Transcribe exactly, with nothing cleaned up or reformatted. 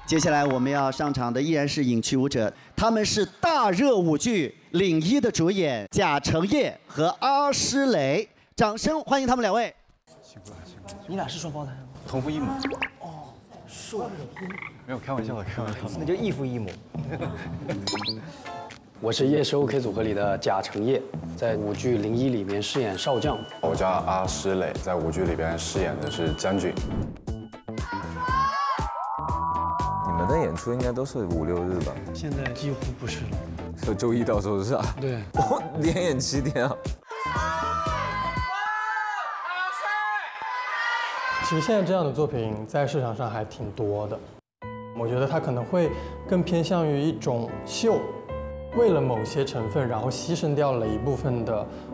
接下来我们要上场的依然是影区舞者，他们是大热舞剧《领一》的主演贾成业和阿诗蕾，掌声欢迎他们两位。 辛苦了，辛苦了。 你俩是双胞胎吗？ 同父异母。 哦，双没有开玩笑的，开玩笑的。 那就异父异母。 我是夜市 OK 组合里的贾成业，在舞剧《零一》里面饰演少将。 我叫阿诗蕾，在舞剧里边饰演的是将军。 你们的演出应该都是五六日吧？ 现在几乎不是了， 是周一到周日啊？ 对， 我连演七天啊！ 其实现在这样的作品在市场上还挺多的，我觉得它可能会更偏向于一种秀，为了某些成分，然后牺牲掉了一部分的